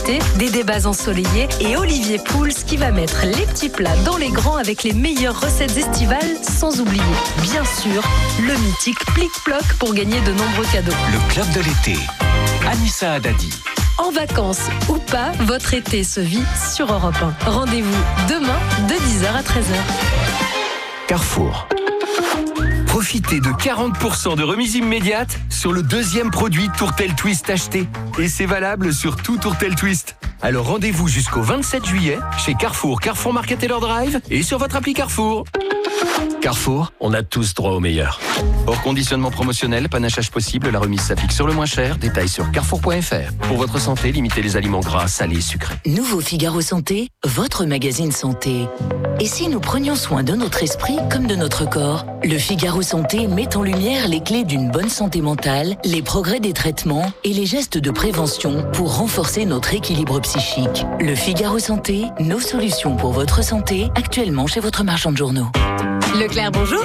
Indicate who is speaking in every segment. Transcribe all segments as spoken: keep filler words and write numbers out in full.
Speaker 1: invités, des débats ensoleillés et Olivier Pouls qui va mettre les petits plats dans les grands avec les meilleures recettes estivales, sans oublier, bien sûr, le mythique Plic-Ploc pour gagner de nombreux cadeaux.
Speaker 2: Le club de l'été. Anissa Haddadi.
Speaker 1: En vacances ou pas, votre été se vit sur Europe un. Rendez-vous demain de dix heures à treize heures.
Speaker 2: Carrefour. Profitez de quarante pour cent de remise immédiate sur le deuxième produit Tourtel Twist acheté. Et c'est valable sur tout Tourtel Twist. Alors rendez-vous jusqu'au vingt-sept juillet chez Carrefour, Carrefour Market Taylor Drive et sur votre appli Carrefour. Carrefour, on a tous droit au meilleur. Hors conditionnement promotionnel, panachage possible, la remise s'applique sur le moins cher. Détails sur carrefour point f r. Pour votre santé, limitez les aliments gras, salés, sucrés.
Speaker 3: Nouveau Figaro Santé, votre magazine santé. Et si nous prenions soin de notre esprit comme de notre corps? Le Figaro Santé met en lumière les clés d'une bonne santé mentale, les progrès des traitements et les gestes de prévention pour renforcer notre équilibre psychique. Le Figaro Santé, nos solutions pour votre santé, actuellement chez votre marchand de journaux.
Speaker 1: Leclerc, bonjour.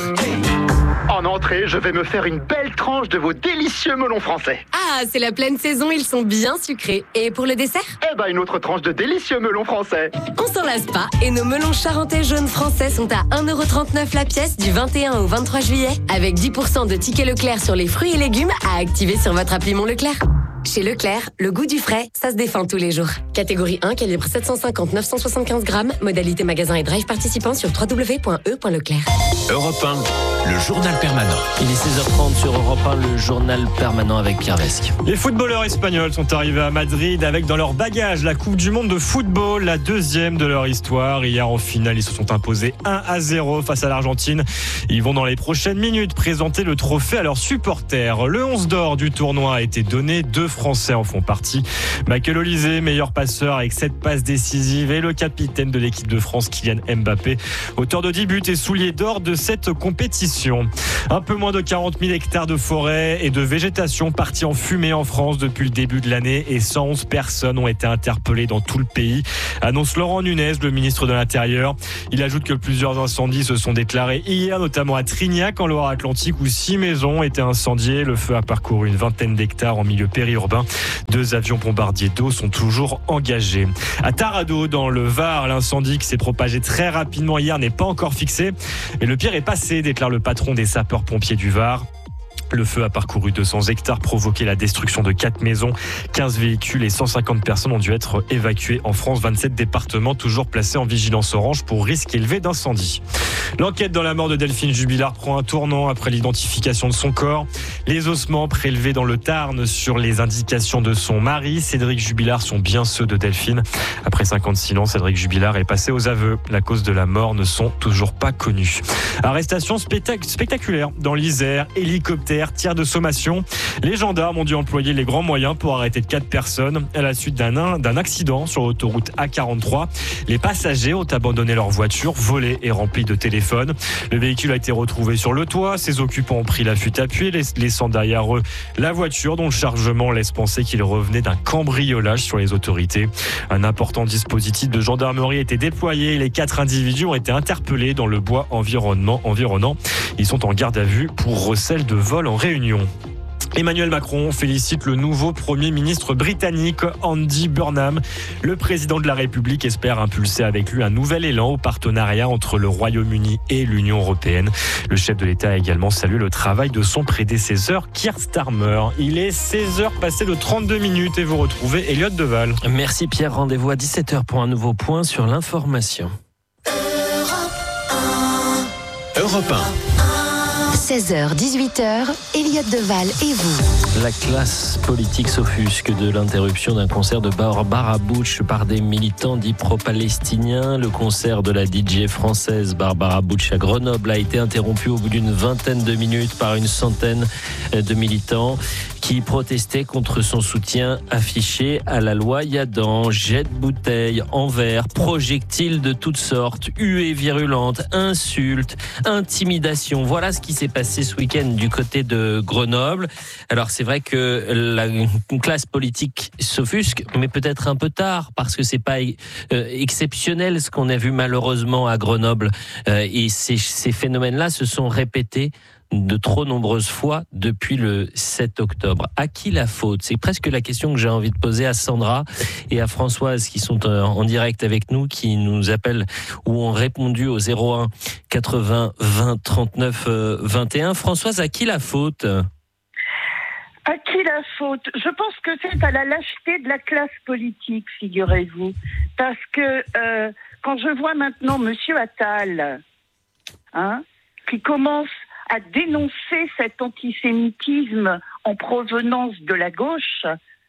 Speaker 4: En entrée, je vais me faire une belle tranche de vos délicieux melons français.
Speaker 1: Ah, c'est la pleine saison, ils sont bien sucrés. Et pour le dessert?
Speaker 4: Eh ben, une autre tranche de délicieux melons français.
Speaker 1: On s'en lasse pas et nos melons charentais jaunes français sont à un euro trente-neuf la pièce du vingt et un au vingt-trois juillet. Avec dix pour cent de tickets Leclerc sur les fruits et légumes à activer sur votre appli Mon Leclerc. Chez Leclerc, le goût du frais, ça se défend tous les jours. Catégorie un, calibre sept cent cinquante neuf cent soixante-quinze grammes. Modalité magasin et drive participant sur w w w point e point leclerc.
Speaker 2: Europe un, le journal permanent.
Speaker 5: Il est seize heures trente sur Europe un, le journal permanent avec Pierre Vesque.
Speaker 6: Les footballeurs espagnols sont arrivés à Madrid avec dans leur bagage la Coupe du Monde de football, la deuxième de leur histoire. Hier en finale, ils se sont imposés un à zéro face à l'Argentine. Ils vont dans les prochaines minutes présenter le trophée à leurs supporters. Le onze d'or du tournoi a été donné. Deux Français en font partie. Michael Olise, meilleur passeur avec sept passes décisives, et le capitaine de l'équipe de France, Kylian Mbappé, auteur de dix buts et soulier d'or de cette compétition. Un peu moins de quarante mille hectares de forêt et de végétation partis en fumée en France depuis le début de l'année, et cent onze personnes ont été interpellées dans tout le pays, annonce Laurent Nunez, le ministre de l'Intérieur. Il ajoute que plusieurs incendies se sont déclarés hier, notamment à Trignac en Loire-Atlantique, où six maisons ont été incendiées. Le feu a parcouru une vingtaine d'hectares en milieu périurbain. Deux avions bombardiers d'eau sont toujours engagés. À Taradot, dans le Var, l'incendie qui s'est propagé très rapidement hier n'est pas encore fixé. Mais le pire est passé, déclare le patron des sapeurs-pompiers du Var. Le feu a parcouru deux cents hectares, provoqué la destruction de quatre maisons, quinze véhicules et cent cinquante personnes ont dû être évacuées en France. vingt-sept départements toujours placés en vigilance orange pour risque élevé d'incendie. L'enquête dans la mort de Delphine Jubilard prend un tournant après l'identification de son corps. Les ossements prélevés dans le Tarn sur les indications de son mari, Cédric Jubilard, sont bien ceux de Delphine. Après cinq ans de silence, Cédric Jubilard est passé aux aveux. La cause de la mort ne sont toujours pas connues. Arrestation spectac- spectaculaire dans l'Isère, hélicoptère, tir de sommation. Les gendarmes ont dû employer les grands moyens pour arrêter quatre personnes à la suite d'un, d'un accident sur l'autoroute A quarante-trois. Les passagers ont abandonné leur voiture, volée et remplie de téléphones. Le véhicule a été retrouvé sur le toit. Ses occupants ont pris la fuite à pied, laissant derrière eux la voiture dont le chargement laisse penser qu'il revenait d'un cambriolage sur les autorités. Un important dispositif de gendarmerie a été déployé. Les quatre individus ont été interpellés dans le bois environnement, environnant. Ils sont en garde à vue pour recel de vol en Réunion. Emmanuel Macron félicite le nouveau Premier ministre britannique Andy Burnham. Le président de la République espère impulser avec lui un nouvel élan au partenariat entre le Royaume-Uni et l'Union européenne. Le chef de l'État a également salué le travail de son prédécesseur Keir Starmer. Il est seize heures passées de trente-deux minutes et vous retrouvez Elliott Deval.
Speaker 5: Merci Pierre, rendez-vous à dix-sept heures pour un nouveau point sur l'information.
Speaker 2: Europe un.
Speaker 3: seize heures dix-huit heures, Elliott Deval et vous.
Speaker 5: La classe politique s'offusque de l'interruption d'un concert de Barbara Bush par des militants dits pro-palestiniens. Le concert de la D J française Barbara Bush à Grenoble a été interrompu au bout d'une vingtaine de minutes par une centaine de militants qui protestaient contre son soutien affiché à la loi Yadan. Jets de bouteilles en verre, projectiles de toutes sortes, huées virulentes, insultes, intimidations. Voilà ce qui s'est passé ce week-end du côté de Grenoble. Alors c'est vrai que la classe politique s'offusque, mais peut-être un peu tard, parce que c'est pas euh, exceptionnel ce qu'on a vu malheureusement à Grenoble. Euh, et ces, ces phénomènes-là se sont répétés de trop nombreuses fois depuis le sept octobre. À qui la faute ? C'est presque la question que j'ai envie de poser à Sandra et à Françoise qui sont en direct avec nous, qui nous appellent ou ont répondu au zéro un quatre-vingts vingt trente-neuf vingt et un. Françoise, à qui la faute ?
Speaker 7: À qui la faute ? Je pense que c'est à la lâcheté de la classe politique, figurez-vous. Parce que euh, quand je vois maintenant Monsieur Attal, hein, qui commence à dénoncer cet antisémitisme en provenance de la gauche,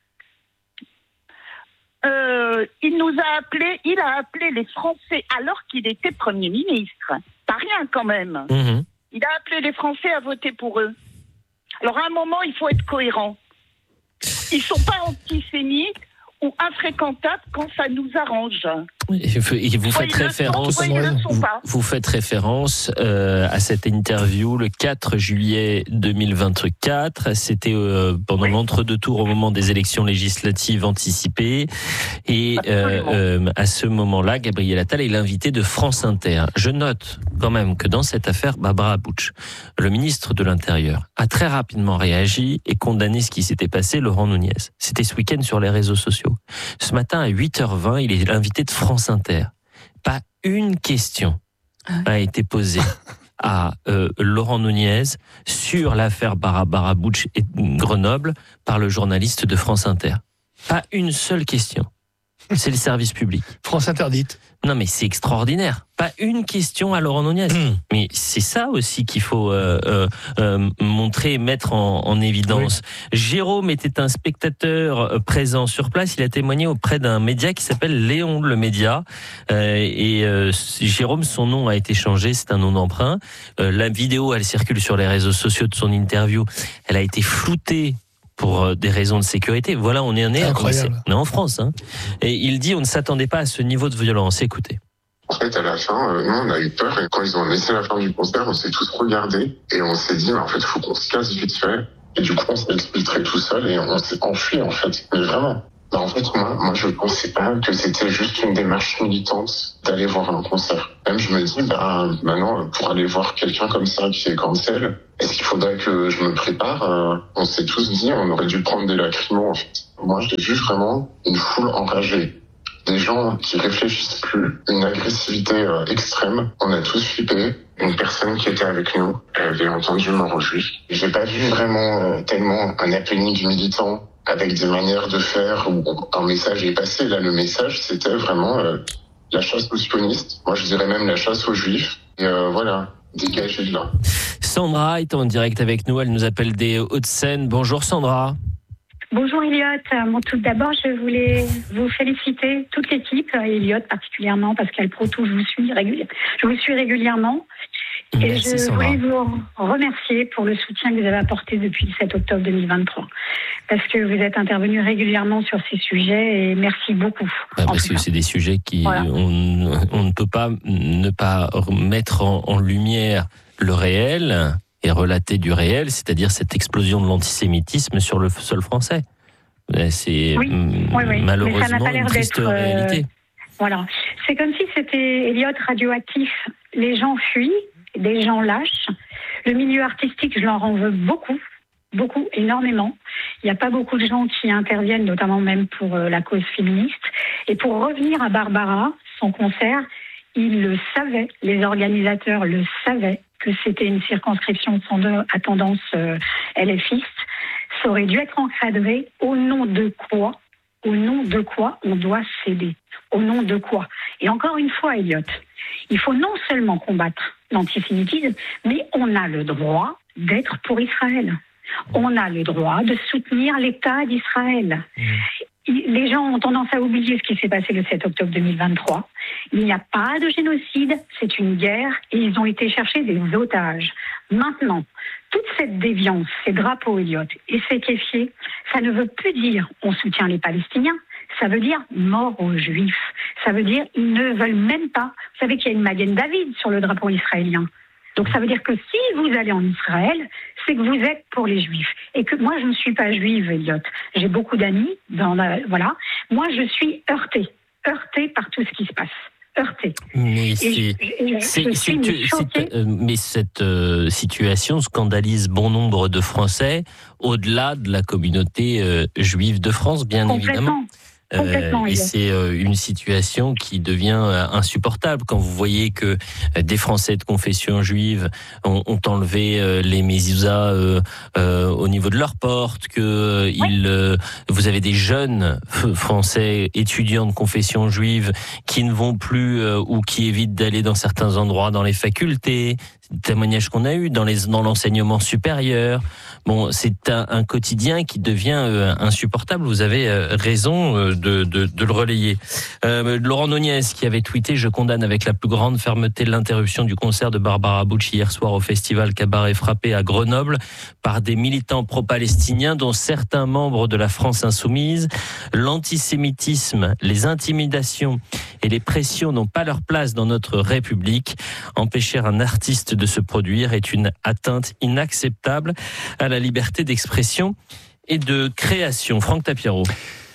Speaker 7: euh, il nous a appelé, il a appelé les Français alors qu'il était Premier ministre. Pas rien quand même. Mmh. Il a appelé les Français à voter pour eux. Alors à un moment, il faut être cohérent. Ils ne sont pas antisémites ou infréquentables quand ça nous arrange.
Speaker 5: Et vous faites référence, vous, vous faites référence euh, à cette interview le quatre juillet deux mille vingt-quatre. C'était euh, pendant oui. l'entre-deux tours au moment des élections législatives anticipées. Et euh, euh, à ce moment-là, Gabriel Attal est l'invité de France Inter. Je note quand même que dans cette affaire, Barbara Butch, le ministre de l'Intérieur, a très rapidement réagi et condamné ce qui s'était passé, Laurent Nunez. C'était ce week-end sur les réseaux sociaux. Ce matin à huit heures vingt, il est l'invité de France Inter. Pas une question a été posée à euh, Laurent Nunez sur l'affaire Barbara Butch et Grenoble par le journaliste de France Inter. Pas une seule question. C'est le service public.
Speaker 8: France interdite.
Speaker 5: Non mais c'est extraordinaire. Pas une question à Laurent Nunez. Mmh. Mais c'est ça aussi qu'il faut euh, euh, euh, montrer et mettre en, en évidence. Oui. Jérôme était un spectateur présent sur place. Il a témoigné auprès d'un média qui s'appelle Léon le Média. Euh, et euh, Jérôme, son nom a été changé. C'est un nom d'emprunt. Euh, la vidéo, elle circule sur les réseaux sociaux de son interview. Elle a été floutée pour des raisons de sécurité. Voilà, on est, on est, on est, on est en France. Hein. Et il dit on ne s'attendait pas à ce niveau de violence. Écoutez.
Speaker 9: En fait, à la fin, euh, nous, on a eu peur. Et quand ils ont laissé la fin du concert, on s'est tous regardés. Et on s'est dit, en fait, il faut qu'on se casse vite fait. Et du coup, on s'est exfiltré tout seul et on s'est enfui, en fait. Mais vraiment. Bah, en fait, moi, moi, je pensais pas que c'était juste une démarche militante d'aller voir un concert. Même, je me dis, bah, maintenant, pour aller voir quelqu'un comme ça qui est cancel, est-ce qu'il faudrait que je me prépare? euh, On s'est tous dit, on aurait dû prendre des lacrymos, en fait. Moi, j'ai vu vraiment une foule enragée. Des gens qui réfléchissent plus, une agressivité euh, extrême. On a tous flippé. Une personne qui était avec nous avait entendu mort aux juifs. J'ai pas vu vraiment euh, tellement un happening militant avec des manières de faire où un message est passé. Là, le message, c'était vraiment euh, la chasse aux sionistes. Moi, je dirais même la chasse aux juifs. Et euh, voilà, dégagez de là.
Speaker 5: Sandra est en direct avec nous. Elle nous appelle des Hauts-de-Seine. Bonjour Sandra.
Speaker 10: Bonjour Elliot. Bon, tout d'abord, je voulais vous féliciter, toute l'équipe, Elliot particulièrement, Pascal Proto, je vous suis régulièrement. Je vous suis régulièrement. Et Merci, je Sandra. voulais vous remercier pour le soutien que vous avez apporté depuis le sept octobre deux mille vingt-trois. Parce que vous êtes intervenu régulièrement sur ces sujets et merci beaucoup.
Speaker 5: Bah parce que c'est des sujets qui, voilà. on, on ne peut pas ne pas mettre en, en lumière le réel et relater du réel, c'est-à-dire cette explosion de l'antisémitisme sur le sol français. C'est oui, oui, oui. malheureusement une triste euh, réalité.
Speaker 10: Voilà. C'est comme si c'était Elliot radioactif. Les gens fuient, des gens lâchent. Le milieu artistique, je leur en veux beaucoup, beaucoup, énormément. Il n'y a pas beaucoup de gens qui interviennent, notamment même pour euh, la cause féministe. Et pour revenir à Barbara, son concert, ils le savaient, les organisateurs le savaient, que c'était une circonscription à tendance euh, L F iste. Ça aurait dû être encadré. Au nom de quoi Au nom de quoi on doit céder? Au nom de quoi? Et encore une fois, Elliot, il faut non seulement combattre l'antisémitisme, mais on a le droit d'être pour Israël. On a le droit de soutenir l'État d'Israël. Mmh. Les gens ont tendance à oublier ce qui s'est passé le sept octobre deux mille vingt-trois. Il n'y a pas de génocide, c'est une guerre et ils ont été chercher des otages. Maintenant, toute cette déviance, ces drapeaux Elliot et ces kéfiers, ça ne veut plus dire on soutient les Palestiniens, ça veut dire mort aux Juifs. Ça veut dire ils ne veulent même pas. Vous savez qu'il y a une Magen David sur le drapeau israélien. Donc ça veut dire que si vous allez en Israël, c'est que vous êtes pour les Juifs. Et que moi, je ne suis pas juive, Elliot. J'ai beaucoup d'amis, dans la, voilà. Moi, je suis heurtée, heurtée par tout ce qui se passe. heurtée.
Speaker 5: Mais,
Speaker 10: Et
Speaker 5: c'est,
Speaker 10: je- et je
Speaker 5: c'est-
Speaker 10: suis
Speaker 5: c'est-
Speaker 10: choquée.
Speaker 5: c'est- euh, mais cette euh, situation scandalise bon nombre de Français, au-delà de la communauté euh, juive de France, bien évidemment.
Speaker 10: Complètement. Complètement,
Speaker 5: et
Speaker 10: Eliott.
Speaker 5: c'est euh, une situation qui devient euh, insupportable quand vous voyez que euh, des Français de confession juive ont, ont enlevé euh, les mezuzahs euh, euh, au niveau de leur porte, que euh, ils, euh, vous avez des jeunes f- Français étudiants de confession juive qui ne vont plus euh, ou qui évitent d'aller dans certains endroits dans les facultés. C'est des témoignages qu'on a eu dans les dans l'enseignement supérieur. Bon, c'est un, un quotidien qui devient euh, insupportable. Vous avez euh, raison euh, de, de, de le relayer. Euh, Laurent Nunez qui avait tweeté: je condamne avec la plus grande fermeté l'interruption du concert de Barbara Bush hier soir au festival Cabaret Frappé à Grenoble par des militants pro-palestiniens, dont certains membres de la France insoumise. L'antisémitisme, les intimidations et les pressions n'ont pas leur place dans notre République. Empêcher un artiste de se produire est une atteinte inacceptable à la liberté d'expression et de création. Franck Tapiro.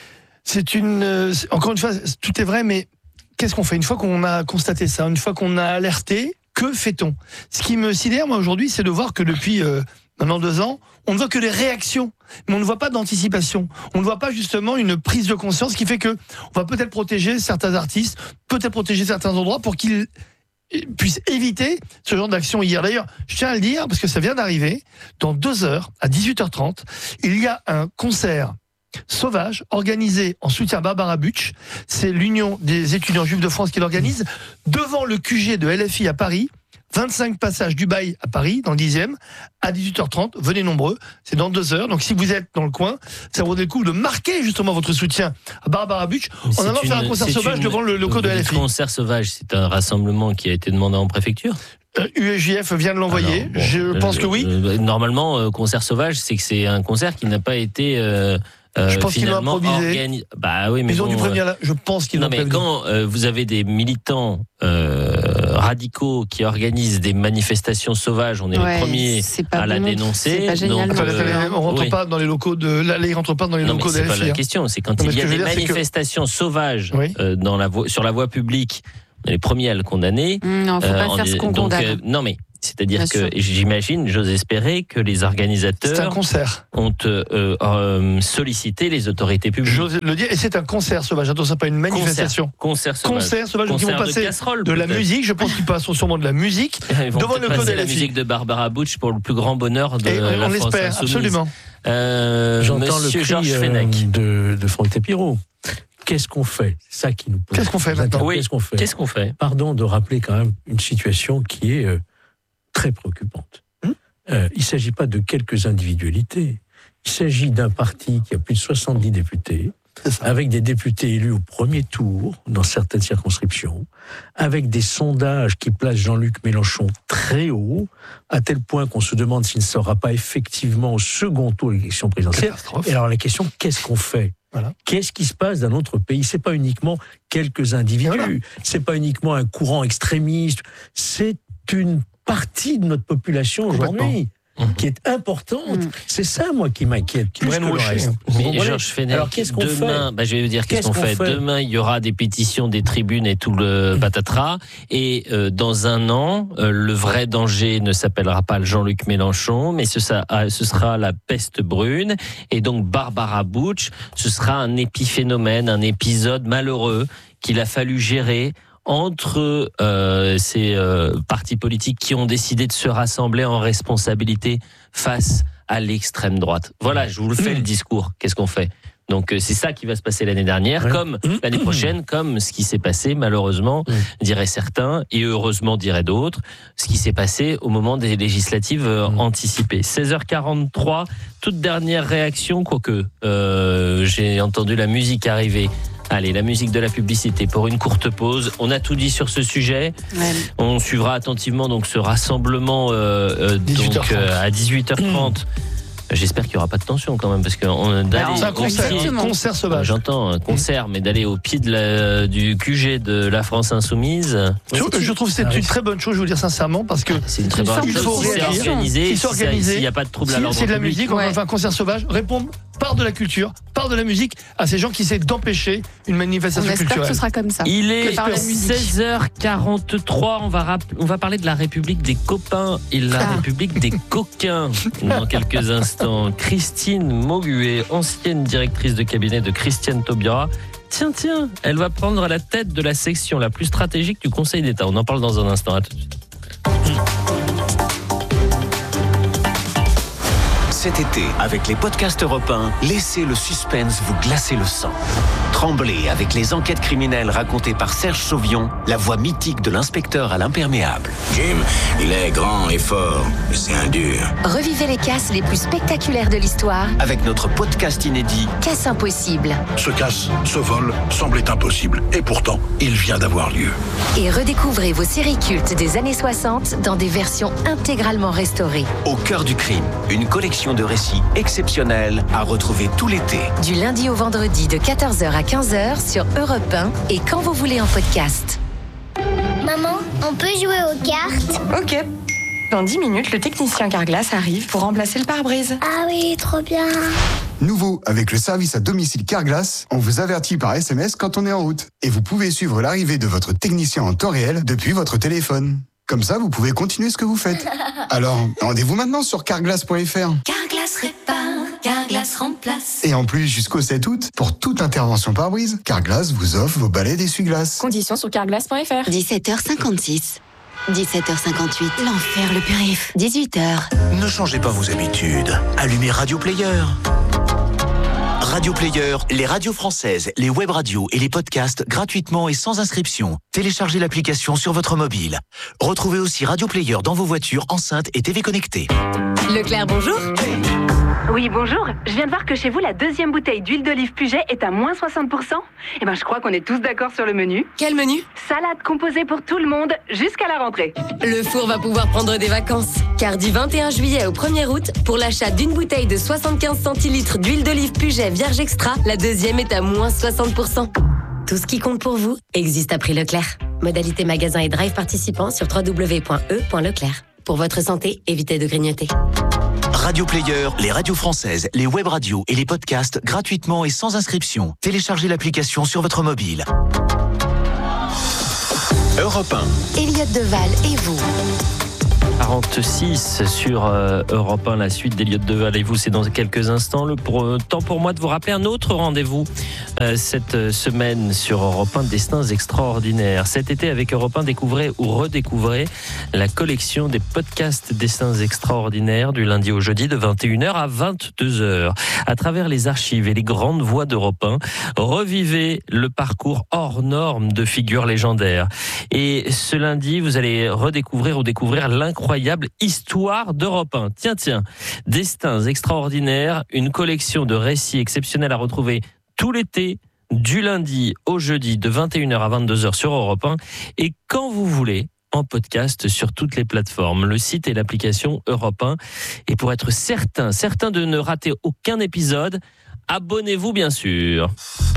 Speaker 8: C'est une. euh, c'est- encore une fois, c'est- tout est vrai, mais qu'est-ce qu'on fait une fois qu'on a constaté ça, une fois qu'on a alerté? Que fait-on? Ce qui me sidère, moi, aujourd'hui, c'est de voir que depuis euh, maintenant deux ans, on ne voit que des réactions, mais on ne voit pas d'anticipation. On ne voit pas justement une prise de conscience qui fait que on va peut-être protéger certains artistes, peut-être protéger certains endroits pour qu'ils puissent éviter ce genre d'action hier. D'ailleurs, je tiens à le dire parce que ça vient d'arriver. Dans deux heures, à dix-huit heures trente, il y a un concert sauvage organisé en soutien à Barbara Bush. C'est l'Union des étudiants juifs de France qui l'organise devant le Q G de L F I à Paris. vingt-cinq passages Dubaï à Paris, dans le dixième, à dix-huit heures trente. Venez nombreux, c'est dans deux heures. Donc si vous êtes dans le coin, ça vaut le coup de marquer justement votre soutien à Barbara Bush en allant faire un concert sauvage devant le local de L F I.
Speaker 5: Le concert sauvage, c'est un rassemblement qui a été demandé en préfecture.
Speaker 8: Euh, U S J F vient de l'envoyer.
Speaker 5: Alors, bon,
Speaker 8: Je pense
Speaker 5: euh,
Speaker 8: que oui.
Speaker 5: euh, normalement, euh, concert sauvage, c'est que c'est un concert qui n'a pas été. Euh, euh,
Speaker 8: Je pense qu'ils l'ont
Speaker 5: finalement
Speaker 8: improvisé.
Speaker 5: organi- Bah oui, mais
Speaker 8: Ils ont
Speaker 5: bon,
Speaker 8: dû
Speaker 5: euh,
Speaker 8: prévenir. là. Je pense qu'ils
Speaker 5: Non
Speaker 8: l'ont
Speaker 5: mais
Speaker 8: prévenu.
Speaker 5: quand euh, vous avez des militants euh, radicaux qui organisent des manifestations sauvages, on est
Speaker 11: Ouais,
Speaker 5: les premiers
Speaker 11: c'est pas
Speaker 5: à la
Speaker 11: bon.
Speaker 5: dénoncer.
Speaker 11: C'est pas génial.
Speaker 5: donc,
Speaker 8: Attendez,
Speaker 5: euh,
Speaker 8: attendez, on rentre
Speaker 5: oui.
Speaker 8: pas dans les locaux de. Là, là, ils rentrent pas dans les
Speaker 5: Non, mais
Speaker 8: locaux de
Speaker 5: c'est
Speaker 8: L
Speaker 5: pas
Speaker 8: F I.
Speaker 5: la
Speaker 8: hein.
Speaker 5: question, c'est quand
Speaker 8: Non, mais
Speaker 5: il y
Speaker 8: ce
Speaker 5: a
Speaker 8: que je
Speaker 5: des
Speaker 8: veux dire, c'est que-
Speaker 5: manifestations sauvages
Speaker 8: Oui.
Speaker 5: euh, dans la voie, sur la voie publique, on est les premiers à le condamner.
Speaker 11: Non, faut
Speaker 5: Euh,
Speaker 11: pas
Speaker 5: en-
Speaker 11: faire ce qu'on
Speaker 5: donc,
Speaker 11: condamne.
Speaker 5: euh, non mais c'est-à-dire
Speaker 11: Bien
Speaker 5: que
Speaker 11: sûr.
Speaker 5: j'imagine, j'ose espérer que les
Speaker 8: C'est un
Speaker 5: organisateurs
Speaker 8: concert.
Speaker 5: ont euh, euh, sollicité les autorités publiques.
Speaker 8: J'ose le dire. Et c'est un concert sauvage. Attention, c'est pas une manifestation.
Speaker 5: Concert sauvage.
Speaker 8: Concert sauvage. Donc ils vont
Speaker 5: Concert de
Speaker 8: passer
Speaker 5: casserole,
Speaker 8: de la
Speaker 5: peut-être.
Speaker 8: musique. Je pense qu'ils passeront sûrement de la musique.
Speaker 5: Ils vont
Speaker 8: devant
Speaker 5: peut-être
Speaker 8: le code
Speaker 5: passer
Speaker 8: L
Speaker 5: la
Speaker 8: F I.
Speaker 5: musique de Barbara Bush pour le plus grand bonheur de
Speaker 8: Et
Speaker 5: la
Speaker 8: on
Speaker 5: France
Speaker 8: l'espère,
Speaker 5: insoumise.
Speaker 8: absolument.
Speaker 5: Euh,
Speaker 12: J'entends
Speaker 5: Monsieur
Speaker 12: le cri
Speaker 5: Georges
Speaker 12: euh,
Speaker 5: Fenech.
Speaker 12: de, de Franck Tapiro. Qu'est-ce qu'on fait? C'est ça qui nous pose.
Speaker 8: Qu'est-ce qu'on fait maintenant?
Speaker 5: Oui.
Speaker 12: Qu'est-ce qu'on fait?
Speaker 5: Qu'est-ce qu'on fait?
Speaker 12: Pardon de rappeler quand même une situation qui est euh, très préoccupante.
Speaker 8: Hum
Speaker 12: Euh, il ne s'agit pas de quelques individualités. Il s'agit d'un parti qui a plus de soixante-dix députés,
Speaker 8: C'est ça.
Speaker 12: avec des députés élus au premier tour dans certaines circonscriptions, avec des sondages qui placent Jean-Luc Mélenchon très haut, à tel point qu'on se demande s'il ne sera pas effectivement au second tour de l'élection présidentielle.
Speaker 8: Catastrophe.
Speaker 12: Et alors la question, qu'est-ce qu'on fait?
Speaker 8: Voilà.
Speaker 12: Qu'est-ce qui se passe dans notre pays? C'est pas uniquement quelques individus,
Speaker 8: Voilà.
Speaker 12: c'est pas uniquement un courant extrémiste, c'est une partie de notre population aujourd'hui
Speaker 5: Mmh.
Speaker 12: qui est importante.
Speaker 11: Mmh.
Speaker 12: C'est ça, moi, qui m'inquiète plus que le
Speaker 8: brainwashing.
Speaker 12: reste. Vous
Speaker 5: Mais
Speaker 12: comprenez?
Speaker 5: Georges Fenech,
Speaker 12: Alors, qu'est-ce qu'on
Speaker 5: demain,
Speaker 12: fait
Speaker 5: bah, je vais vous dire qu'est-ce,
Speaker 12: Qu'est-ce
Speaker 5: qu'on
Speaker 12: qu'on
Speaker 5: fait.
Speaker 12: fait
Speaker 5: Demain, il y aura des pétitions, des tribunes et tout le patatras. Et euh, dans un an, euh, le vrai danger ne s'appellera pas le Jean-Luc Mélenchon, mais ce, ça, ah, ce sera la peste brune. Et donc Barbara Bush, ce sera un épiphénomène, un épisode malheureux qu'il a fallu gérer entre euh, ces euh, partis politiques qui ont décidé de se rassembler en responsabilité face à l'extrême droite. Voilà, je vous le fais le discours. Qu'est-ce qu'on fait? Donc euh, c'est ça qui va se passer l'année dernière,
Speaker 12: Ouais.
Speaker 5: comme l'année prochaine, comme ce qui s'est passé malheureusement, diraient certains, et heureusement diraient d'autres, ce qui s'est passé au moment des législatives euh, anticipées. seize heures quarante-trois, toute dernière réaction, quoique euh, j'ai entendu la musique arriver. Allez, la musique de la publicité pour une courte pause. On a tout dit sur ce sujet.
Speaker 11: Ouais.
Speaker 5: On suivra attentivement donc ce rassemblement euh, euh,
Speaker 8: dix-huit heures
Speaker 5: donc
Speaker 8: trente.
Speaker 5: euh, à dix-huit heures trente. J'espère qu'il n'y aura pas de tension quand même, parce qu'on
Speaker 11: Alors,
Speaker 5: d'aller
Speaker 8: C'est un
Speaker 5: au
Speaker 8: concert.
Speaker 5: pied-
Speaker 11: Exactement.
Speaker 8: Concert sauvage.
Speaker 5: J'entends un concert, mais d'aller au pied de la, du Q G de la France insoumise,
Speaker 8: Je, je trouve que c'est une très bonne chose, je vous le dire sincèrement, parce que
Speaker 5: c'est une très
Speaker 11: Une
Speaker 5: bonne
Speaker 11: forme
Speaker 8: de
Speaker 5: chose. Si c'est
Speaker 8: réaction.
Speaker 5: organisé,
Speaker 8: Si
Speaker 5: si
Speaker 8: c'est
Speaker 5: ça-
Speaker 8: organisé,
Speaker 5: s'il n'y a pas de trouble à
Speaker 8: si
Speaker 5: l'ordre
Speaker 8: c'est de la
Speaker 5: public.
Speaker 8: musique, on va
Speaker 11: Ouais.
Speaker 8: faire un concert sauvage, répondre part de la culture, part de la musique à ces gens qui essaient d'empêcher une manifestation
Speaker 11: On espère
Speaker 8: culturelle.
Speaker 11: que ce sera comme ça.
Speaker 5: Il est
Speaker 11: par la musique.
Speaker 5: seize heures quarante-trois. On va, rap- on va parler de la République des copains et la
Speaker 11: Ah.
Speaker 5: République des coquins dans quelques instants. Christine Mauguet, ancienne directrice de cabinet de Christiane Taubira. Tiens, tiens, elle va prendre la tête de la section la plus stratégique du Conseil d'État. On en parle dans un instant. À tout de suite.
Speaker 13: Cet été, avec les podcasts Europe un, laissez le suspense vous glacer le sang. Tremblez avec les enquêtes criminelles racontées par Serge Sauvion, la voix mythique de l'inspecteur à l'imperméable.
Speaker 14: Jim, il est grand et fort, mais c'est un dur.
Speaker 15: Revivez les casses les plus spectaculaires de l'histoire.
Speaker 13: Avec notre podcast inédit
Speaker 15: Casse impossible.
Speaker 14: Ce casse, ce vol, semblait impossible. Et pourtant, il vient d'avoir lieu.
Speaker 15: Et redécouvrez vos séries cultes des années soixante dans des versions intégralement restaurées.
Speaker 13: Au cœur du crime, une collection de récits exceptionnels à retrouver tout l'été.
Speaker 15: Du lundi au vendredi de quatorze heures à quinze heures sur Europe un et quand vous voulez en podcast.
Speaker 16: Maman, on peut jouer aux cartes?
Speaker 11: Ok. Dans dix minutes, le technicien Carglass arrive pour remplacer le pare-brise.
Speaker 16: Ah oui, trop bien.
Speaker 17: Nouveau, avec le service à domicile Carglass, on vous avertit par S M S quand on est en route. Et vous pouvez suivre l'arrivée de votre technicien en temps réel depuis votre téléphone. Comme ça, vous pouvez continuer ce que vous faites. Alors, rendez-vous maintenant sur carglass point f r.
Speaker 18: Carglass répare, Carglass remplace.
Speaker 17: Et en plus, jusqu'au sept août, pour toute intervention pare-brise, Carglass vous offre vos balais d'essuie-glace.
Speaker 11: Conditions sur carglass point f r.
Speaker 15: dix-sept heures cinquante-six. dix-sept heures cinquante-huit. L'enfer, le périph'. dix-huit heures.
Speaker 14: Ne changez pas vos habitudes. Allumez Radio Player.
Speaker 13: Radio Player, les radios françaises, les web radios et les podcasts gratuitement et sans inscription. Téléchargez l'application sur votre mobile. Retrouvez aussi Radio Player dans vos voitures, enceintes et T V connectées.
Speaker 1: Leclerc, bonjour.
Speaker 19: Oui, bonjour. Je viens de voir que chez vous, la deuxième bouteille d'huile d'olive Puget est à moins soixante pour cent. Eh ben, je crois qu'on est tous d'accord sur le menu.
Speaker 1: Quel menu?
Speaker 19: Salade composée pour tout le monde jusqu'à la rentrée.
Speaker 1: Le four va pouvoir prendre des vacances. Car du vingt et un juillet au premier août, pour l'achat d'une bouteille de soixante-quinze centilitres d'huile d'olive Puget Vierge Extra, la deuxième est à moins soixante pour cent. Tout ce qui compte pour vous existe à prix Leclerc. Modalité magasin et drive participants sur w w w point e point leclerc. Pour votre santé, évitez de grignoter.
Speaker 13: Radio Player, les radios françaises, les web radios et les podcasts gratuitement et sans inscription. Téléchargez l'application sur votre mobile. Europe un.
Speaker 15: Elliot Deval et vous.
Speaker 5: quarante-six sur euh, Europe un, la suite d'Elliot Deval et vous, c'est dans quelques instants. Le pour, euh, temps pour moi de vous rappeler un autre rendez-vous euh, cette euh, semaine sur Europe un, Destins extraordinaires. Cet été avec Europe un, découvrez ou redécouvrez la collection des podcasts Destins extraordinaires du lundi au jeudi de vingt et une heures à vingt-deux heures. À travers les archives et les grandes voix d'Europe un, revivez le parcours hors norme de figures légendaires. Et ce lundi, vous allez redécouvrir ou découvrir l'incroyable Incroyable histoire d'Europe un. Tiens, tiens, Destins extraordinaires, une collection de récits exceptionnels à retrouver tout l'été, du lundi au jeudi, de vingt et une heures à vingt-deux heures sur Europe un, et quand vous voulez, en podcast sur toutes les plateformes, le site et l'application Europe un. Et pour être certain, certain de ne rater aucun épisode, abonnez-vous bien sûr.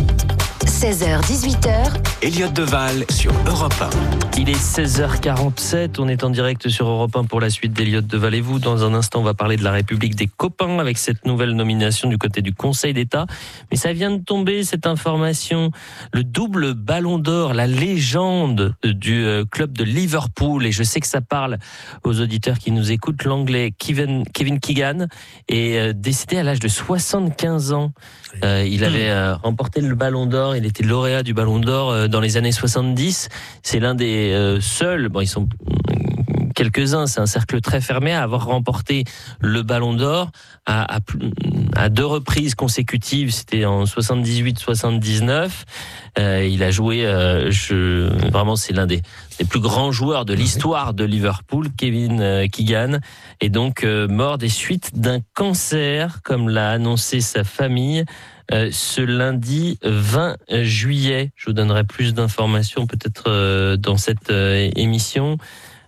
Speaker 15: seize heures dix-huit heures.
Speaker 13: Elliot Deval sur Europe un.
Speaker 5: Il est seize heures quarante-sept, on est en direct sur Europe un pour la suite d'Elliot Deval et vous. Dans un instant, on va parler de la République des copains avec cette nouvelle nomination du côté du Conseil d'État. Mais ça vient de tomber, cette information. Le double ballon d'or, la légende du club de Liverpool, et je sais que ça parle aux auditeurs qui nous écoutent, l'anglais Kevin, Kevin Keegan est décédé à l'âge de soixante-quinze ans. Euh, il avait euh, remporté le ballon d'or, il était lauréat du ballon d'or euh, dans les années soixante-dix. C'est l'un des euh, seuls, bon ils sont quelques-uns, c'est un cercle très fermé, à avoir remporté le ballon d'or à, à, à deux reprises consécutives. C'était en soixante-dix-huit soixante-dix-neuf. Euh, il a joué, euh, je, vraiment c'est l'un des, des plus grands joueurs de l'histoire de Liverpool, Kevin euh, Keegan, est donc euh, mort des suites d'un cancer, comme l'a annoncé sa famille. Euh, ce lundi vingt juillet. Je vous donnerai plus d'informations peut-être euh, dans cette euh, émission.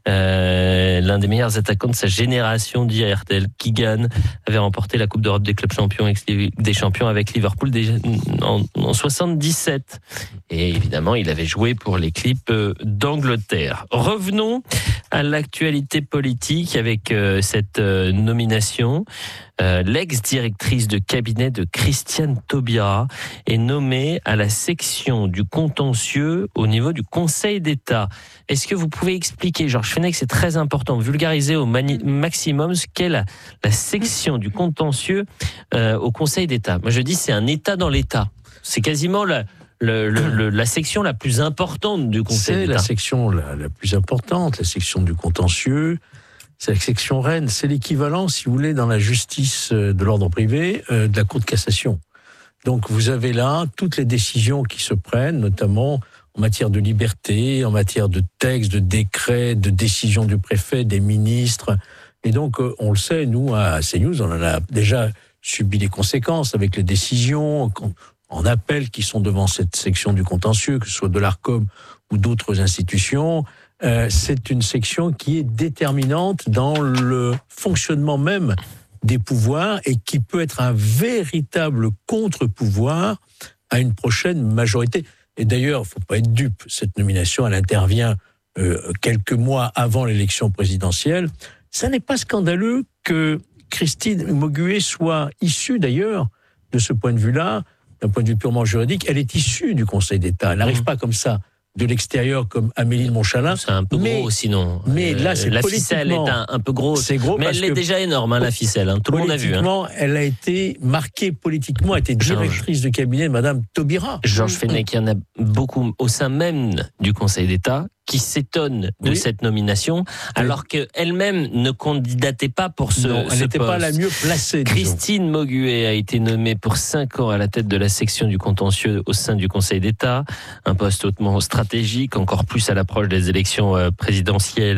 Speaker 5: Euh, l'un des meilleurs attaquants de sa génération, dit à R T L, Keegan, avait remporté la Coupe d'Europe des clubs champions des champions avec Liverpool en, en soixante-dix-sept. Et évidemment, il avait joué pour l'équipe d'Angleterre. Revenons à l'actualité politique avec euh, cette euh, nomination. Euh, l'ex-directrice de cabinet de Christiane Taubira est nommée à la section du contentieux au niveau du Conseil d'État. Est-ce que vous pouvez expliquer, Georges Fenech, c'est très important, vulgariser au mani- maximum ce qu'est la, la section du contentieux euh, au Conseil d'État? Moi, je dis c'est un État dans l'État. C'est quasiment la, le, le, le, la section la plus importante du Conseil
Speaker 12: c'est
Speaker 5: d'État.
Speaker 12: C'est la section la, la plus importante, la section du contentieux. C'est la section reine, c'est l'équivalent, si vous voulez, dans la justice de l'ordre privé, euh, de la Cour de cassation. Donc vous avez là toutes les décisions qui se prennent, notamment en matière de liberté, en matière de textes, de décrets, de décisions du préfet, des ministres. Et donc, euh, on le sait, nous, à CNews, on en a déjà subi les conséquences avec les décisions en appel qui sont devant cette section du contentieux, que ce soit de l'Arcom ou d'autres institutions. Euh, c'est une section qui est déterminante dans le fonctionnement même des pouvoirs et qui peut être un véritable contre-pouvoir à une prochaine majorité. Et d'ailleurs, il ne faut pas être dupe, cette nomination, elle intervient euh, quelques mois avant l'élection présidentielle. Ça n'est pas scandaleux que Christine Maugué soit issue d'ailleurs, de ce point de vue-là, d'un point de vue purement juridique, elle est issue du Conseil d'État. Elle n'arrive mmh. pas comme ça de l'extérieur comme Amélie de Montchalin.
Speaker 5: C'est un peu
Speaker 12: mais,
Speaker 5: gros sinon.
Speaker 12: Mais là, c'est
Speaker 5: la ficelle est un, un peu grosse. C'est gros, mais elle est déjà énorme, hein, la ficelle. Hein. Tout le monde a vu.
Speaker 12: Politiquement, hein. Elle a été marquée politiquement, elle était directrice de cabinet de Madame Taubira.
Speaker 5: Georges Fenech, il y en a beaucoup au sein même du Conseil d'État qui s'étonnent de oui. cette nomination, alors oui. qu'elle-même ne candidatait pas pour ce,
Speaker 12: non, elle
Speaker 5: ce
Speaker 12: n'était
Speaker 5: poste.
Speaker 12: pas la mieux placée.
Speaker 5: Christine Maugué a été nommée pour cinq ans à la tête de la section du contentieux au sein du Conseil d'État, un poste hautement stratégique, encore plus à l'approche des élections présidentielles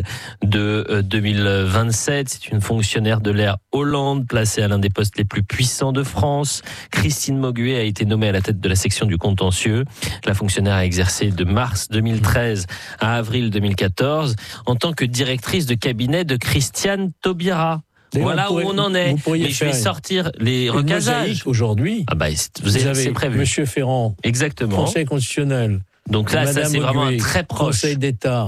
Speaker 5: de deux mille vingt-sept. C'est une fonctionnaire de l'ère Hollande, placée à l'un des postes les plus puissants de France. Christine Maugué a été nommée à la tête de la section du contentieux. La fonctionnaire a exercé de mars deux mille treize à avril deux mille quatorze en tant que directrice de cabinet de Christiane Taubira. Voilà pourrait, où on en est. Mais je vais sortir les recasages
Speaker 12: aujourd'hui.
Speaker 5: Ah bah, vous, vous avez c'est prévu.
Speaker 12: Monsieur Ferrand,
Speaker 5: exactement.
Speaker 12: Conseil constitutionnel.
Speaker 5: Donc là,
Speaker 12: Madame
Speaker 5: ça c'est
Speaker 12: Maugué,
Speaker 5: vraiment un très proche.
Speaker 12: Conseil d'État.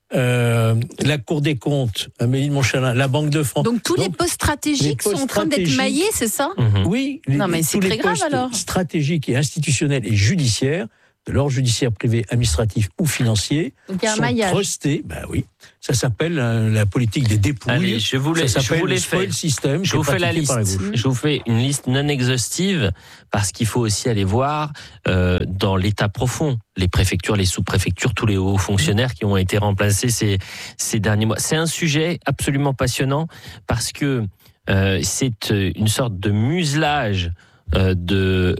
Speaker 12: Euh, la Cour des comptes, Amélie de Montchalin, la Banque de France.
Speaker 20: Donc tous Donc, les postes stratégiques postes sont en train d'être maillés, c'est ça?
Speaker 12: mm-hmm. Oui. Les,
Speaker 20: non mais c'est très grave alors.
Speaker 12: Stratégiques et institutionnels et judiciaires, de l'ordre judiciaire privé, administratif ou financier,
Speaker 20: donc, il y a un
Speaker 12: sont
Speaker 20: maillage.
Speaker 12: trustés. Ben oui, ça s'appelle euh, la politique des dépouilles.
Speaker 5: Allez, je vous l'ai,
Speaker 12: ça s'appelle
Speaker 5: je vous l'ai
Speaker 12: le
Speaker 5: fait.
Speaker 12: spoil system.
Speaker 5: Je vous fais la liste. Je vous fais une liste non exhaustive parce qu'il faut aussi aller voir euh, dans l'état profond les préfectures, les sous-préfectures, tous les hauts fonctionnaires qui ont été remplacés ces ces derniers mois. C'est un sujet absolument passionnant parce que euh, c'est une sorte de muselage Euh, de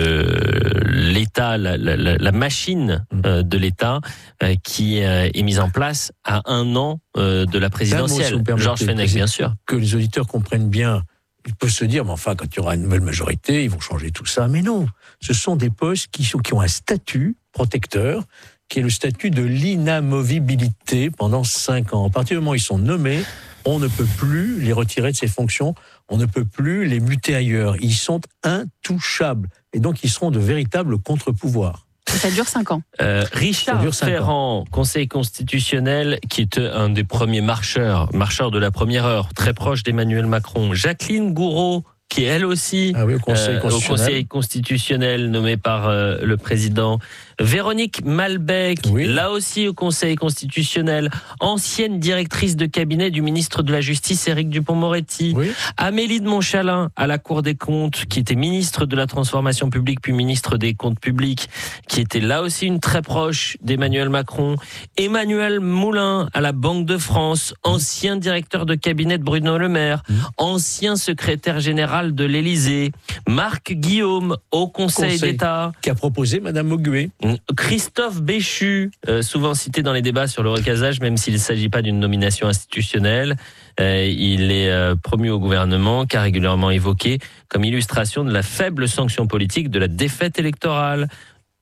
Speaker 5: euh, l'État, la, la, la machine euh, de l'État euh, qui euh, est mise en place à un an euh, de la présidentielle. Georges Fenech, bien sûr.
Speaker 12: Que les auditeurs comprennent bien. Ils peuvent se dire, mais enfin, quand il y aura une nouvelle majorité, ils vont changer tout ça. Mais non, ce sont des postes qui, sont, qui ont un statut protecteur, qui est le statut de l'inamovibilité pendant cinq ans. À partir du moment où ils sont nommés, on ne peut plus les retirer de ces fonctions, on ne peut plus les muter ailleurs. Ils sont intouchables. Et donc, ils seront de véritables contre-pouvoirs.
Speaker 20: Ça dure cinq ans.
Speaker 5: Euh, Richard Ferrand, Conseil constitutionnel, qui est un des premiers marcheurs, marcheurs de la première heure, très proche d'Emmanuel Macron. Jacqueline Gouraud, qui est elle aussi
Speaker 12: ah oui, au, conseil
Speaker 5: euh, au Conseil constitutionnel, nommée par euh, le président. Véronique Malbec, oui. là aussi au Conseil constitutionnel, ancienne directrice de cabinet du ministre de la Justice, Éric Dupond-Moretti. Oui. Amélie de Montchalin, à la Cour des comptes, qui était ministre de la Transformation publique, puis ministre des Comptes publics, qui était là aussi une très proche d'Emmanuel Macron. Emmanuel Moulin, à la Banque de France, ancien directeur de cabinet de Bruno Le Maire, mmh. ancien secrétaire général de l'Élysée. Marc Guillaume, au Conseil, Conseil d'État.
Speaker 12: Qui a proposé Madame Maugué.
Speaker 5: Christophe Béchu, euh, souvent cité dans les débats sur le recasage, même s'il ne s'agit pas d'une nomination institutionnelle. Euh, il est euh, promu au gouvernement, car régulièrement évoqué comme illustration de la faible sanction politique de la défaite électorale.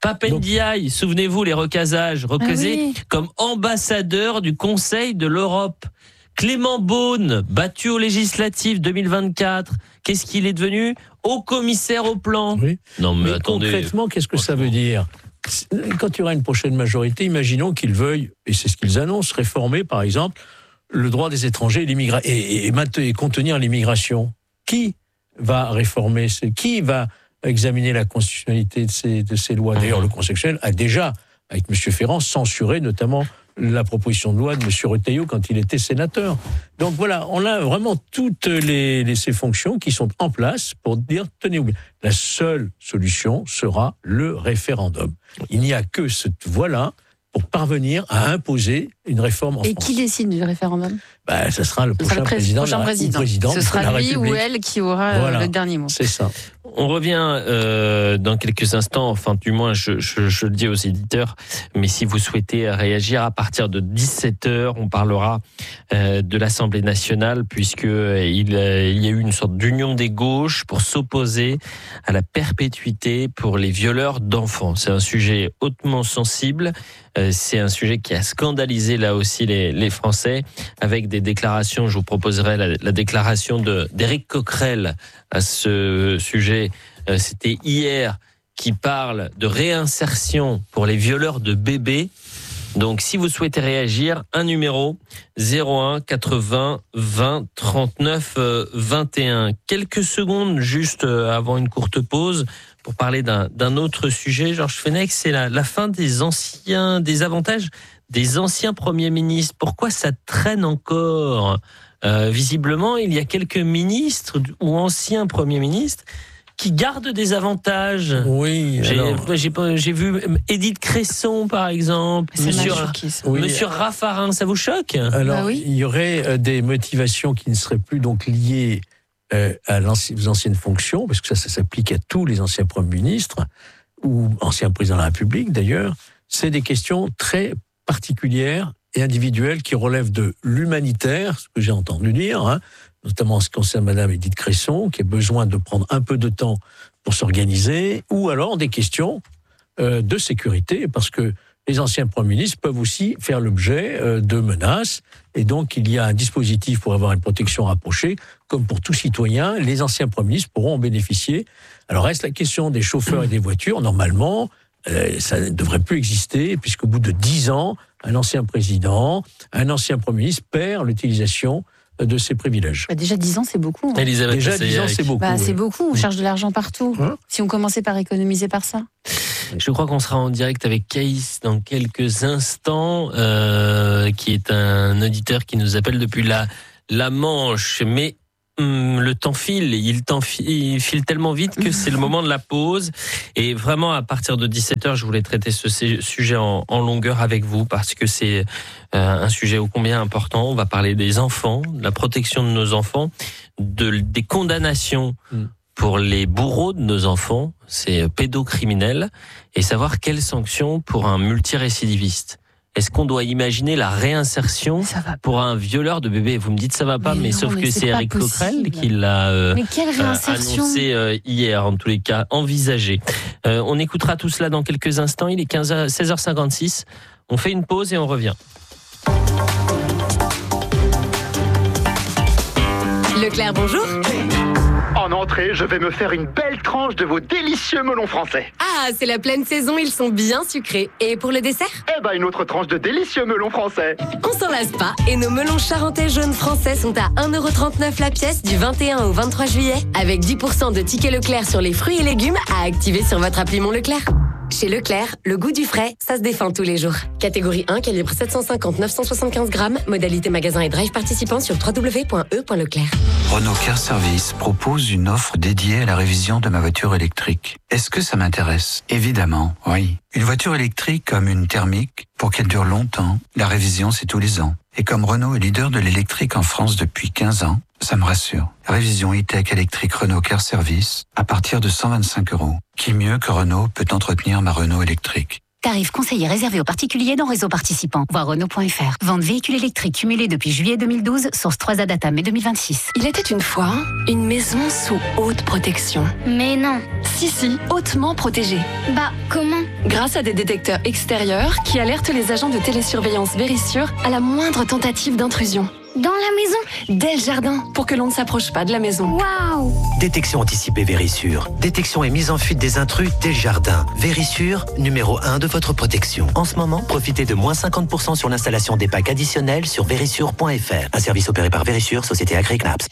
Speaker 5: Papendiaï, souvenez-vous, les recasages, recasés
Speaker 20: Ah oui.
Speaker 5: comme ambassadeur du Conseil de l'Europe. Clément Beaune, battu aux législatives deux mille vingt-quatre, qu'est-ce qu'il est devenu? Haut commissaire au plan.
Speaker 12: Oui.
Speaker 5: Non mais,
Speaker 12: Mais
Speaker 5: attendez.
Speaker 12: concrètement, qu'est-ce que ça veut dire? Quand il y aura une prochaine majorité, imaginons qu'ils veuillent, et c'est ce qu'ils annoncent, réformer, par exemple, le droit des étrangers et, l'immigration, et, et, et contenir l'immigration. Qui va réformer ce, Qui va examiner la constitutionnalité de ces, de ces lois? D'ailleurs, le Conseil constitutionnel a déjà, avec M. Ferrand, censuré notamment la proposition de loi de M. Retailleau quand il était sénateur. Donc voilà, on a vraiment toutes les, les, ces fonctions qui sont en place pour dire, tenez-vous bien, la seule solution sera le référendum. Il n'y a que cette voie-là pour parvenir à imposer une réforme en
Speaker 20: Et
Speaker 12: France.
Speaker 20: qui décide du référendum?
Speaker 12: Bah, ce sera le
Speaker 20: Ce
Speaker 12: prochain
Speaker 20: sera le pré-
Speaker 12: président,
Speaker 20: prochain
Speaker 12: de la,
Speaker 20: président.
Speaker 12: ou présidente
Speaker 20: Ce
Speaker 12: de
Speaker 20: sera
Speaker 12: la
Speaker 20: lui
Speaker 12: République.
Speaker 20: ou elle qui aura euh,
Speaker 12: Voilà.
Speaker 20: le dernier mot.
Speaker 12: C'est ça.
Speaker 5: On revient euh, dans quelques instants, enfin du moins je, je, je le dis aux éditeurs, mais si vous souhaitez réagir à partir de dix-sept heures, on parlera euh, de l'Assemblée nationale puisque euh, il, euh, il y a eu une sorte d'union des gauches pour s'opposer à la perpétuité pour les violeurs d'enfants. C'est un sujet hautement sensible, euh, c'est un sujet qui a scandalisé là aussi les, les Français avec des déclarations, je vous proposerai la, la déclaration de, d'Éric Coquerel à ce sujet. Euh, c'était hier, qui parle de réinsertion pour les violeurs de bébés. Donc, si vous souhaitez réagir, un numéro zéro un quatre-vingts vingt trente-neuf vingt et un. Quelques secondes juste avant une courte pause pour parler d'un, d'un autre sujet. Georges Fenech, c'est la, la fin des anciens, des avantages des anciens premiers ministres. Pourquoi ça traîne encore? Euh, visiblement, il y a quelques ministres ou anciens premiers ministres qui gardent des avantages.
Speaker 12: Oui,
Speaker 5: j'ai,
Speaker 12: alors...
Speaker 5: j'ai, j'ai vu Édith Cresson, par exemple.
Speaker 20: Ça
Speaker 5: Monsieur,
Speaker 20: m'a choqué, ça.
Speaker 12: Oui.
Speaker 5: Monsieur Raffarin, ça vous choque?
Speaker 12: Alors,
Speaker 20: Bah oui.
Speaker 12: il y aurait des motivations qui ne seraient plus donc liées euh, à l'ancien, aux anciennes fonctions, parce que ça, ça s'applique à tous les anciens premiers ministres, ou anciens présidents de la République d'ailleurs. C'est des questions très particulières et individuelles qui relèvent de l'humanitaire, ce que j'ai entendu dire, hein, notamment en ce qui concerne Madame Édith Cresson, qui a besoin de prendre un peu de temps pour s'organiser, ou alors des questions euh, de sécurité, parce que les anciens premiers ministres peuvent aussi faire l'objet euh, de menaces, et donc il y a un dispositif pour avoir une protection rapprochée, comme pour tout citoyen, les anciens premiers ministres pourront en bénéficier. Alors reste la question des chauffeurs et des voitures, normalement, euh, ça ne devrait plus exister, puisqu'au bout de dix ans, un ancien président, un ancien premier ministre perd l'utilisation de ses privilèges.
Speaker 20: Bah déjà dix ans, c'est beaucoup. Hein.
Speaker 5: Elisabeth
Speaker 12: Déjà
Speaker 5: Assayag.
Speaker 12: dix ans, c'est beaucoup.
Speaker 20: Bah,
Speaker 12: oui.
Speaker 20: c'est beaucoup, on cherche de l'argent partout.
Speaker 12: Hein
Speaker 20: Si on commençait par économiser par ça.
Speaker 5: Je crois qu'on sera en direct avec Caïs dans quelques instants, euh, qui est un auditeur qui nous appelle depuis la, la Manche. Mais hum, le temps file, il, temps file, il file tellement vite que c'est le moment de la pause. Et vraiment, à partir de dix-sept heures, je voulais traiter ce sujet en, en longueur avec vous parce que c'est euh, un sujet ô combien important. On va parler des enfants, de la protection de nos enfants, de, des condamnations mmh. pour les bourreaux de nos enfants, c'est pédocriminel, et savoir quelles sanctions pour un multirécidiviste. Est-ce qu'on doit imaginer la réinsertion pour un violeur de bébé? Vous me dites ça va pas, mais, mais non, sauf mais que c'est, c'est Éric Coquerel qui l'a euh, euh, annoncé euh, hier, en tous les cas, envisagé. Euh, on écoutera tout cela dans quelques instants. Il est quinze heures, seize heures cinquante-six. On fait une pause et on revient.
Speaker 1: Leclerc, bonjour.
Speaker 4: En entrée, je vais me faire une belle tranche de vos délicieux melons français.
Speaker 1: Ah, c'est la pleine saison, ils sont bien sucrés. Et pour le dessert?
Speaker 4: Eh ben, une autre tranche de délicieux melons français.
Speaker 1: On s'en lasse pas, et nos melons charentais jaunes français sont à un euro trente-neuf la pièce du vingt et un au vingt-trois juillet, avec dix pour cent de tickets Leclerc sur les fruits et légumes à activer sur votre appli Mon Leclerc. Chez Leclerc, le goût du frais, ça se défend tous les jours. Catégorie un, calibre sept cent cinquante neuf cent soixante-quinze grammes, modalité magasin et drive participant sur w w w point e point leclerc.
Speaker 21: Renault Car Service propose une offre dédiée à la révision de ma voiture électrique. Est-ce que ça m'intéresse? Évidemment, oui. Une voiture électrique comme une thermique, pour qu'elle dure longtemps, la révision c'est tous les ans. Et comme Renault est leader de l'électrique en France depuis quinze ans, ça me rassure. Révision e-tech électrique Renault Car Service à partir de cent vingt-cinq euros. Qui mieux que Renault peut entretenir ma Renault électrique?
Speaker 6: Tarif conseillé réservé aux particuliers dans réseau participant. Voir Renault point F R. Vente véhicules électriques cumulée depuis juillet deux mille douze. Source trois A Data mai deux mille vingt-six.
Speaker 22: Il était une fois une maison sous haute protection.
Speaker 16: Mais non.
Speaker 22: Si, si, hautement protégée.
Speaker 16: Bah, comment?
Speaker 22: Grâce à des détecteurs extérieurs qui alertent les agents de télésurveillance Vérissure à la moindre tentative d'intrusion.
Speaker 16: Dans la
Speaker 22: maison? Dès le jardin, pour que l'on ne s'approche pas de la maison.
Speaker 16: Waouh!
Speaker 23: Détection anticipée Vérissure. Détection et mise en fuite des intrus dès le jardin. Vérissure, numéro un de votre protection. En ce moment, profitez de moins cinquante pour cent sur l'installation des packs additionnels sur vérissure point F R. Un service opéré par Vérissure, société Agri-Knaps.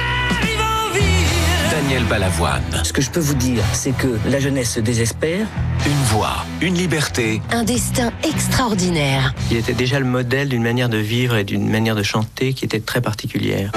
Speaker 24: Daniel Balavoine.
Speaker 25: Ce que je peux vous dire, c'est que la jeunesse se désespère.
Speaker 24: Une voix, une liberté.
Speaker 1: Un destin extraordinaire.
Speaker 25: Il était déjà le modèle d'une manière de vivre et d'une manière de chanter qui était très particulière.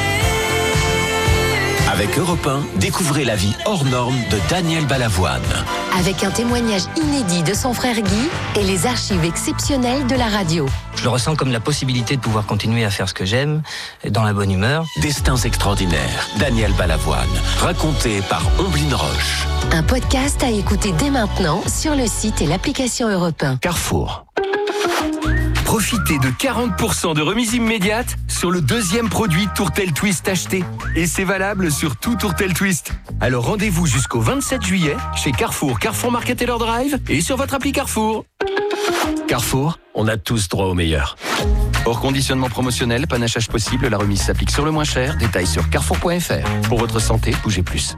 Speaker 24: Avec Europe un, découvrez la vie hors norme de Daniel Balavoine.
Speaker 1: Avec un témoignage inédit de son frère Guy et les archives exceptionnelles de la radio.
Speaker 25: Je le ressens comme la possibilité de pouvoir continuer à faire ce que j'aime, dans la bonne humeur.
Speaker 24: Destins extraordinaires, Daniel Balavoine, raconté par Omblin Roche.
Speaker 1: Un podcast à écouter dès maintenant sur le site et l'application Europe un.
Speaker 2: Carrefour. Profitez de quarante pour cent de remise immédiate sur le deuxième produit Tourtel Twist acheté. Et c'est valable sur tout Tourtel Twist. Alors rendez-vous jusqu'au vingt-sept juillet chez Carrefour, Carrefour Market Taylor Drive et sur votre appli Carrefour. Carrefour, on a tous droit au meilleur. Hors conditionnement promotionnel, panachage possible, la remise s'applique sur le moins cher. Détails sur carrefour point F R. Pour votre santé, bougez plus.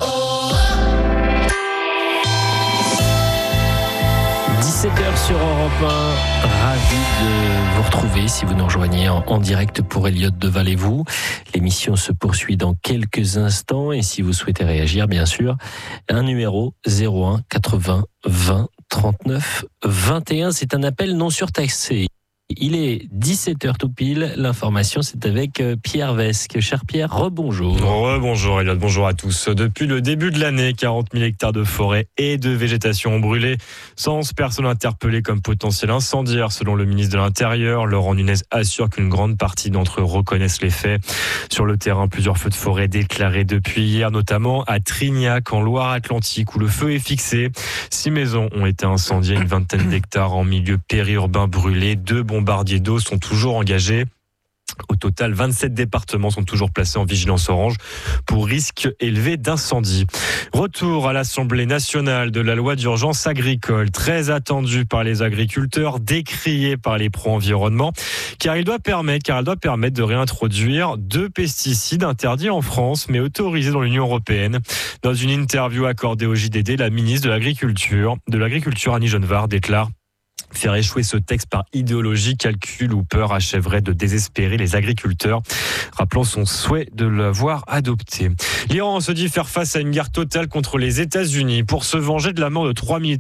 Speaker 5: dix-sept heures sur Europe un, ravi de vous retrouver si vous nous rejoignez en, en direct pour Elliot Deval et vous. L'émission se poursuit dans quelques instants et si vous souhaitez réagir, bien sûr, un numéro zéro un quatre-vingts vingt trente-neuf vingt et un, c'est un appel non surtaxé. Il est dix-sept heures tout pile, l'information c'est avec Pierre Vesque. Cher Pierre, rebonjour.
Speaker 26: Rebonjour Elliot, bonjour à tous. Depuis le début de l'année, quarante mille hectares de forêt et de végétation ont brûlé. cent personnes interpellées comme potentiel incendiaire selon le ministre de l'Intérieur. Laurent Nunez assure qu'une grande partie d'entre eux reconnaissent les faits. Sur le terrain, plusieurs feux de forêt déclarés depuis hier, notamment à Trignac en Loire-Atlantique où le feu est fixé. Six maisons ont été incendiées, une vingtaine d'hectares en milieu périurbain brûlés. Deux bombardiers d'eau sont toujours engagés. Au total, vingt-sept départements sont toujours placés en vigilance orange pour risque élevé d'incendie. Retour à l'Assemblée nationale de la loi d'urgence agricole, très attendue par les agriculteurs, décriée par les pro-environnement, car il doit permettre, car elle doit permettre de réintroduire deux pesticides interdits en France, mais autorisés dans l'Union européenne. Dans une interview accordée au J D D, la ministre de l'Agriculture, de l'Agriculture Annie Genevard déclare: faire échouer ce texte par idéologie, calcul ou peur achèverait de désespérer les agriculteurs, rappelant son souhait de l'avoir adopté. L'Iran se dit faire face à une guerre totale contre les États-Unis pour se venger de la mort de trois militaires